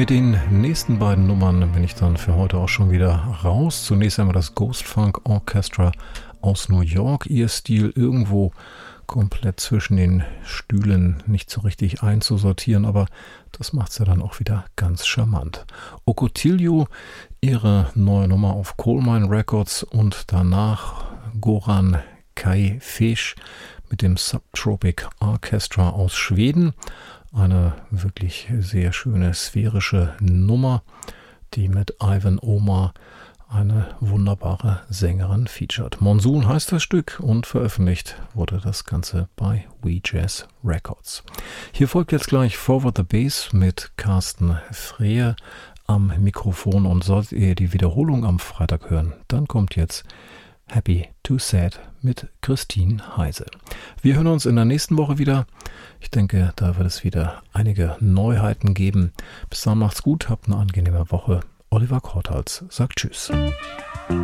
Mit den nächsten beiden Nummern bin ich dann für heute auch schon wieder raus. Zunächst einmal das Ghost Funk Orchestra aus New York. Ihr Stil irgendwo komplett zwischen den Stühlen, nicht so richtig einzusortieren, aber das macht's ja dann auch wieder ganz charmant. Ocotillo, ihre neue Nummer auf Coal Mine Records, und danach Goran Kajfesch mit dem Subtropic Orchestra aus Schweden. Eine wirklich sehr schöne sphärische Nummer, die mit Ivan Omar eine wunderbare Sängerin featured. Monsoon heißt das Stück und veröffentlicht wurde das Ganze bei We Jazz Records. Hier folgt jetzt gleich Forward the Bass mit Carsten Frehe am Mikrofon, und solltet ihr die Wiederholung am Freitag hören, dann kommt jetzt Happy to Sad mit Christine Heise. Wir hören uns in der nächsten Woche wieder. Ich denke, da wird es wieder einige Neuheiten geben. Bis dann, macht's gut, habt eine angenehme Woche. Oliver Korthals sagt Tschüss.